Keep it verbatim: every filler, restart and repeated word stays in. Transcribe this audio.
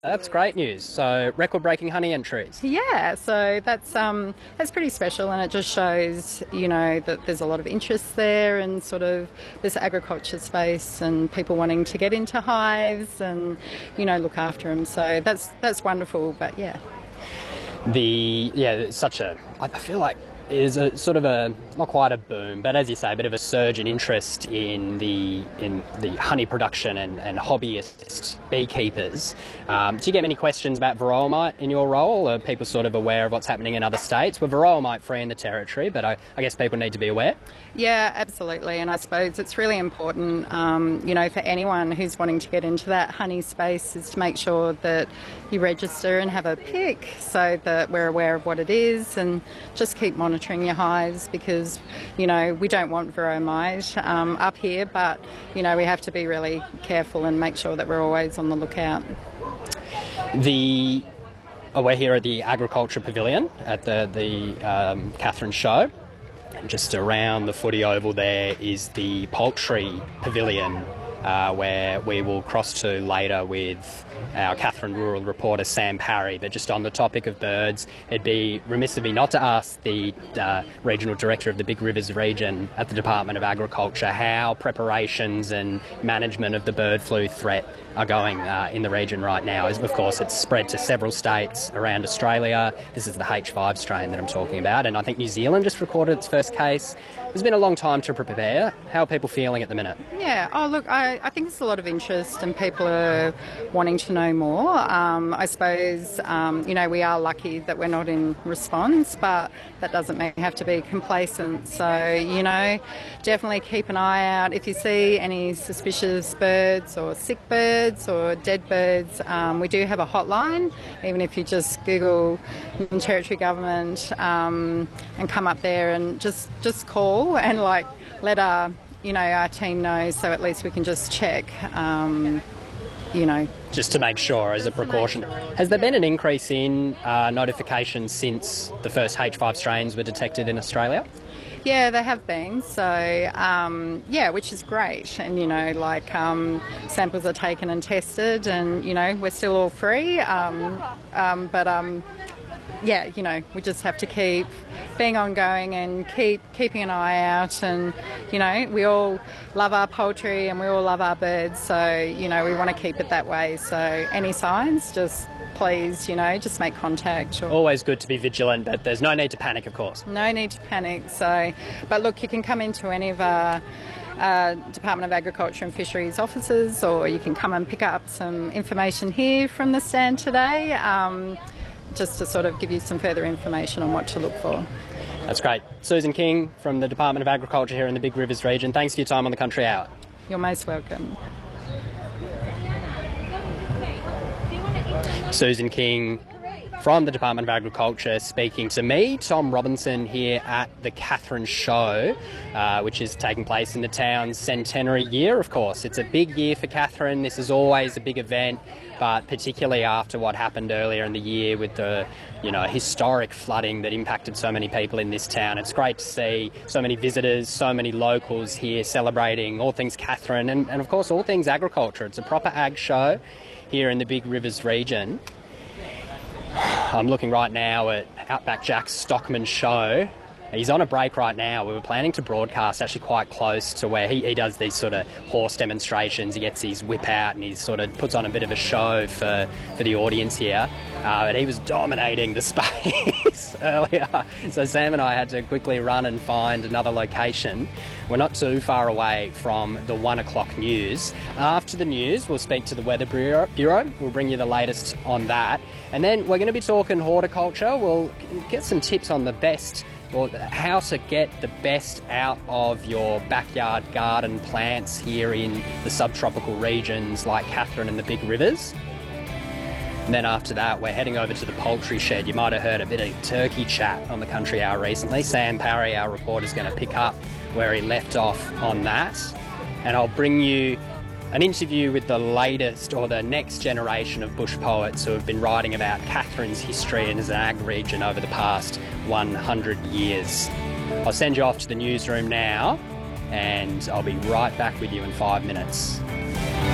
That's great news. So, record-breaking honey entries. Yeah, so that's um, that's pretty special, and it just shows, you know, that there's a lot of interest there, and sort of this agriculture space, and people wanting to get into hives, and you know, look after them. So that's that's wonderful. But yeah, The yeah, it's such a. I feel like it is a sort of a not quite a boom, but as you say, a bit of a surge in interest in the in the honey production and, and hobbyist beekeepers. Um, do you get many questions about varroa mite in your role? Are people sort of aware of what's happening in other states? Well, varroa mite free in the territory, but I, I guess people need to be aware. yeah, absolutely. And I suppose it's really important, um, you know, for anyone who's wanting to get into that honey space, is to make sure that you register and have a pick, so that we're aware of what it is, and just keep monitoring your hives, because, you know, we don't want varroa mite um, up here, but, you know, we have to be really careful and make sure that we're always on the lookout. The oh, we're here at the Agriculture Pavilion at the the um, Catherine Show. And just around the footy oval there is the Poultry Pavilion, uh, where we will cross to later with our Catherine rural reporter Sam Parry. But just on the topic of birds, it'd be remiss of me not to ask the uh, regional director of the Big Rivers region at the Department of Agriculture how preparations and management of the bird flu threat are going uh, in the region right now. As of course, it's spread to several states around Australia. This is the H five strain that I'm talking about, and I think New Zealand just recorded its first case. It's been a long time to prepare. How are people feeling at the minute? Yeah, oh look, I, I think there's a lot of interest, and people are wanting to know more. Um, I suppose, um, you know, we are lucky that we're not in response, but that doesn't mean we have to be complacent. So, you know, definitely keep an eye out. If you see any suspicious birds or sick birds or dead birds, um, we do have a hotline. Even if you just Google Territory Government um, and come up there and just, just call and like let our you know our team know, so at least we can just check um, you know Just to make sure as a precaution. Has there been an increase in uh, notifications since the first H five strains were detected in Australia? Yeah, there have been. So, um, yeah, which is great. And, you know, like um, samples are taken and tested, and, you know, we're still all free. Um, um, but, um, yeah, you know, we just have to keep being ongoing and keep keeping an eye out. And, you know, we all love our poultry and we all love our birds. So, you know, we want to keep it that way. So any signs, just please, you know, just make contact. Or Always good to be vigilant, but there's no need to panic, of course. no need to panic. So, but look, you can come into any of our uh, Department of Agriculture and Fisheries offices, or you can come and pick up some information here from the stand today, um, just to sort of give you some further information on what to look for. That's great. Susan King from the Department of Agriculture here in the Big Rivers region. Thanks for your time on the Country Hour. You're most welcome. Susan King from the Department of Agriculture speaking to me, Tom Robinson, here at the Catherine Show, uh, which is taking place in the town's centenary year, of course. It's a big year for Catherine. This is always a big event, but particularly after what happened earlier in the year with the, you know, historic flooding that impacted so many people in this town. It's great to see so many visitors, so many locals here celebrating all things Catherine and, and of course, all things agriculture. It's a proper ag show here in the Big Rivers region. I'm looking right now at Outback Jack's Stockman Show. He's on a break right now. We were planning to broadcast actually quite close to where he, he does these sort of horse demonstrations. He gets his whip out and he sort of puts on a bit of a show for, for the audience here. Uh, but he was dominating the space earlier. So Sam and I had to quickly run and find another location. We're not too far away from the one o'clock news. After the news, we'll speak to the Weather Bureau. Bureau. We'll bring you the latest on that. And then we're going to be talking horticulture. We'll get some tips on the best, or how to get the best out of your backyard garden plants here in the subtropical regions like Catherine and the Big Rivers. And then after that, we're heading over to the poultry shed. You might have heard a bit of turkey chat on the Country Hour recently. Sam Parry, our reporter, is going to pick up where he left off on that. And I'll bring you an interview with the latest or the next generation of bush poets who have been writing about Catherine's history and as an ag region over the past one hundred years. I'll send you off to the newsroom now, and I'll be right back with you in five minutes.